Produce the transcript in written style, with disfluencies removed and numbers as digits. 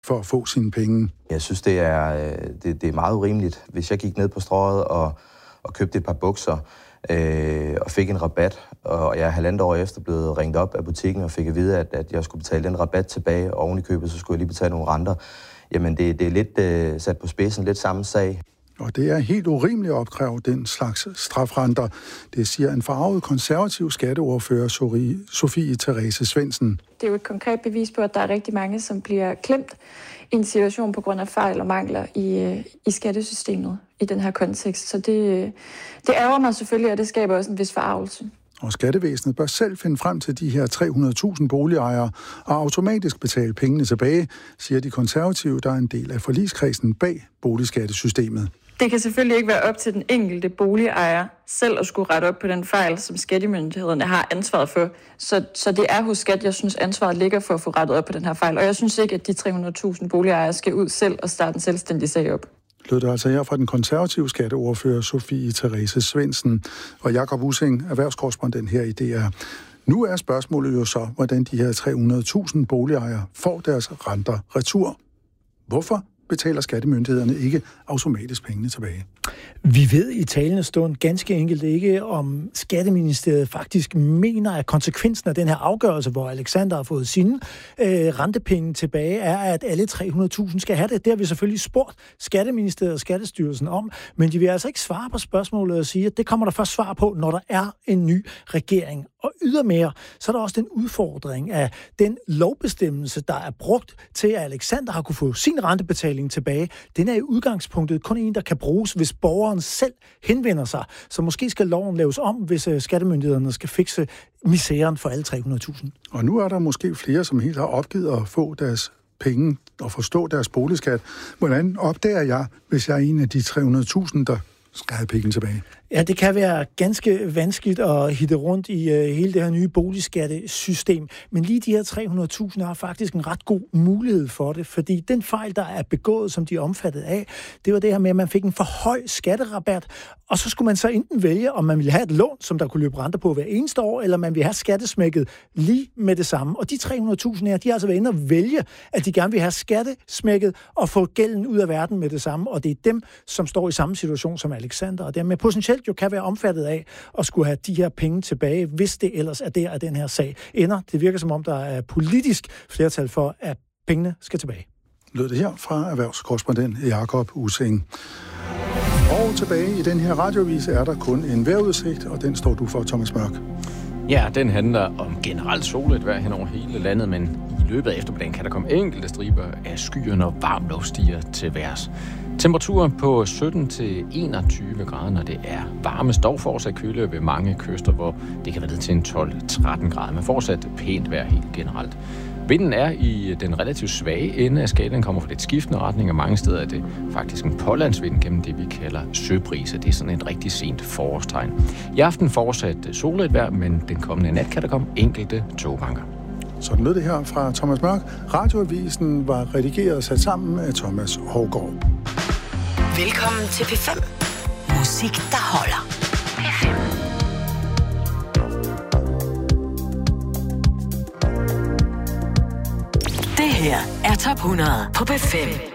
for at få sine penge. Jeg synes, det er meget urimeligt. Hvis jeg gik ned på strøget og købte et par bukser og fik en rabat, og jeg er 1,5 år efter blevet ringet op af butikken og fik at vide, at jeg skulle betale den rabat tilbage, og oven i købet, så skulle jeg lige betale nogle renter. Jamen, det er lidt sat på spidsen, lidt samme sag. Og det er helt urimeligt at opkræve den slags strafrenter. Det siger en forarvet konservativ skatteordfører, Sofie Therese Svendsen. Det er jo et konkret bevis på, at der er rigtig mange, som bliver klemt i en situation på grund af fejl og mangler i skattesystemet i den her kontekst. Så det ærger mig selvfølgelig, og det skaber også en vis forarvelse. Og skattevæsenet bør selv finde frem til de her 300.000 boligejere og automatisk betale pengene tilbage, siger de konservative, der er en del af forligskredsen bag boligskattesystemet. Det kan selvfølgelig ikke være op til den enkelte boligejer selv at skulle rette op på den fejl, som skattemyndighederne har ansvaret for. Så det er hos skat, jeg synes, ansvaret ligger for at få rettet op på den her fejl. Og jeg synes ikke, at de 300.000 boligejere skal ud selv og starte en selvstændig sag op. Lød det altså her fra den konservative skatteordfører Sofie Therese Svendsen og Jakob Ussing, erhvervskorrespondent her i DR. Nu er spørgsmålet jo så, hvordan de her 300.000 boligejere får deres renter retur. Hvorfor betaler skattemyndighederne ikke automatisk pengene tilbage? Vi ved i talende stund ganske enkelt ikke, om Skatteministeriet faktisk mener, at konsekvensen af den her afgørelse, hvor Alexander har fået sine rentepenge tilbage, er, at alle 300.000 skal have det. Det har vi selvfølgelig spurgt Skatteministeriet og Skattestyrelsen om, men de vil altså ikke svare på spørgsmålet og sige, at det kommer der først svar på, når der er en ny regering. Og ydermere, så er der også den udfordring af den lovbestemmelse, der er brugt til, at Alexander har kunne få sin rentebetaling tilbage. Den er i udgangspunktet kun en, der kan bruges, hvis borgeren selv henvender sig. Så måske skal loven laves om, hvis skattemyndighederne skal fikse misæren for alle 300.000. Og nu er der måske flere, som helt har opgivet at få deres penge og forstå deres boligskat. Hvordan opdager jeg, hvis jeg er en af de 300.000, der skal have penge tilbage? Ja, det kan være ganske vanskeligt at hitte rundt i hele det her nye boligskattesystem. Men lige de her 300.000 har faktisk en ret god mulighed for det, fordi den fejl, der er begået, som de er omfattet af, det var det her med, at man fik en for høj skatterabat, og så skulle man så enten vælge, om man ville have et lån, som der kunne løbe renter på hver eneste år, eller man ville have skattesmækket lige med det samme. Og de 300.000 her, de har altså været inde og vælge, at de gerne vil have skattesmækket og få gælden ud af verden med det samme, og det er dem, som står i samme situation som Alexander, og dermed potentielt jo kan være omfattet af at skulle have de her penge tilbage, hvis det ellers er der, at den her sag ender. Det virker som om, der er politisk flertal for, at pengene skal tilbage. Lød det her fra erhvervskorrespondent Jakob Ussing. Og tilbage i den her radiovis er der kun en vejrudsigt, og den står du for, Thomas Mørk. Ja, den handler om generelt soligt vejr hen over hele landet, men i løbet af eftermiddagen kan der komme enkelte striber af skyer, når varm luft stiger til værs. Temperaturen på 17-21 grader, når det er varmest, dog fortsat køle ved mange kyster, hvor det kan være ned til en 12-13 grader, men fortsat pænt vejr helt generelt. Vinden er i den relativt svage ende af skalaen, kommer fra lidt skiftende retning, og mange steder er det faktisk en pålandsvind gennem det, vi kalder søbrise. Det er sådan et rigtig sent forårstegn. I aften fortsat soligt vejr, men den kommende nat kan der komme enkelte togbanker. Sådan lød det her fra Thomas Mørk. Radioavisen var redigeret og sat sammen af Thomas Hougaard. Velkommen til P5. Musik, der holder. Det her er Top 100 på P5.